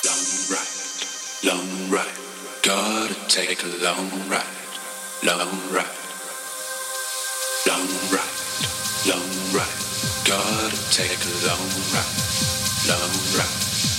long ride. Gotta take a long ride, long ride, long ride, long ride. Gotta take a long ride, long ride.